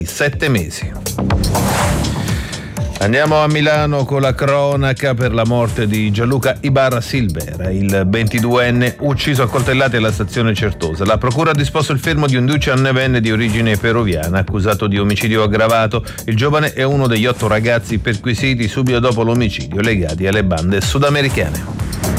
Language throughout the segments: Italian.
7 mesi. Andiamo a Milano con la cronaca per la morte di Gianluca Ibarra Silvera, il 22enne ucciso a coltellate alla stazione Certosa. La procura ha disposto il fermo di un 19enne di origine peruviana accusato di omicidio aggravato. Il giovane è uno degli 8 ragazzi perquisiti subito dopo l'omicidio legati alle bande sudamericane.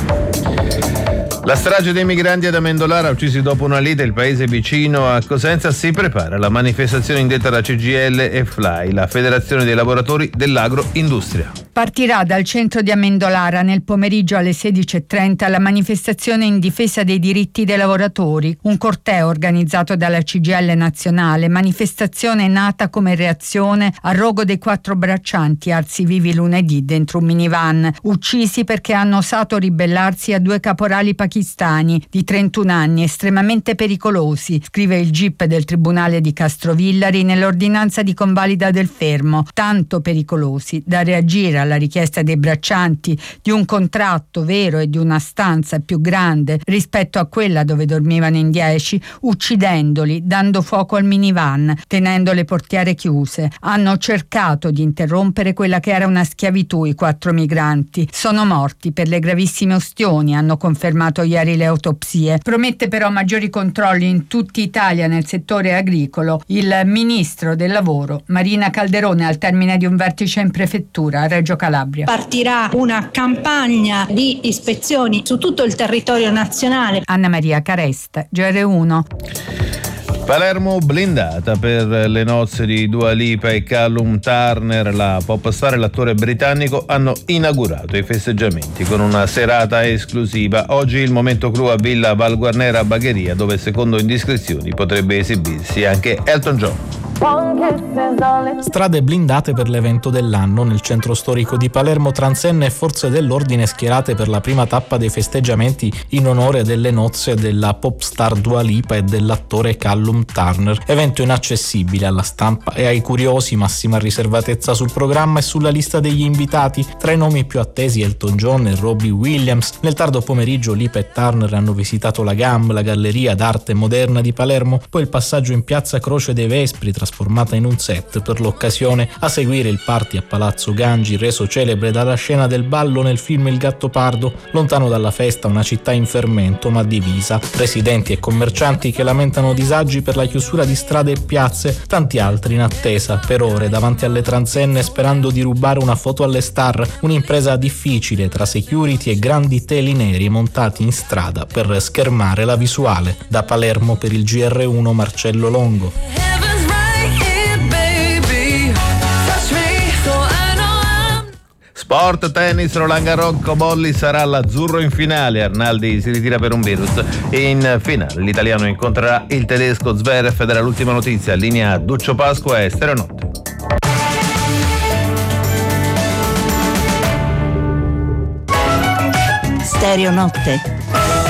La strage dei migranti ad Amendolara, uccisi dopo una lite il paese vicino a Cosenza, si prepara la manifestazione indetta da CGIL e FLAI, la Federazione dei Lavoratori dell'Agroindustria. Partirà dal centro di Amendolara nel pomeriggio alle 16:30 la manifestazione in difesa dei diritti dei lavoratori, un corteo organizzato dalla CGIL nazionale, manifestazione nata come reazione al rogo dei 4 braccianti arsi vivi lunedì dentro un minivan, uccisi perché hanno osato ribellarsi a 2 caporali pakistani di 31 anni estremamente pericolosi, scrive il GIP del Tribunale di Castrovillari nell'ordinanza di convalida del fermo, tanto pericolosi da reagire alla richiesta dei braccianti di un contratto vero e di una stanza più grande rispetto a quella dove dormivano in 10, uccidendoli, dando fuoco al minivan, tenendo le portiere chiuse. Hanno cercato di interrompere quella che era una schiavitù. I 4 migranti sono morti per le gravissime ustioni, hanno confermato ieri le autopsie. Promette però maggiori controlli in tutta Italia nel settore agricolo il ministro del lavoro Marina Calderone al termine di un vertice in prefettura a Reggio Calabria. Partirà una campagna di ispezioni su tutto il territorio nazionale. Anna Maria Caresta, GR1. Palermo blindata per le nozze di Dua Lipa e Callum Turner. La pop star e l'attore britannico hanno inaugurato i festeggiamenti con una serata esclusiva. Oggi il momento clou a Villa Valguarnera Bagheria, dove secondo indiscrezioni potrebbe esibirsi anche Elton John. Strade blindate per l'evento dell'anno nel centro storico di Palermo, transenne e forze dell'ordine schierate per la prima tappa dei festeggiamenti in onore delle nozze della pop star Dua Lipa e dell'attore Callum Turner. Evento inaccessibile alla stampa e ai curiosi, massima riservatezza sul programma e sulla lista degli invitati. Tra i nomi più attesi Elton John e Robbie Williams. Nel tardo pomeriggio Lipa e Turner hanno visitato la GAM, la Galleria d'Arte Moderna di Palermo, poi il passaggio in piazza Croce dei Vespri, trasformata in un set per l'occasione, a seguire il party a Palazzo Gangi, reso celebre dalla scena del ballo nel film Il Gattopardo. Lontano dalla festa una città in fermento ma divisa, residenti e commercianti che lamentano disagi per la chiusura di strade e piazze, tanti altri in attesa per ore davanti alle transenne sperando di rubare una foto alle star, un'impresa difficile tra security e grandi teli neri montati in strada per schermare la visuale. Da Palermo per il GR1 Marcello Longo. Sport, tennis, Roland Garros, Cobolli sarà l'azzurro in finale, Arnaldi si ritira per un virus e in finale l'italiano incontrerà il tedesco Zverev. Ed era l'ultima notizia, linea Duccio Pasqua e Stereonotte. Stereonotte.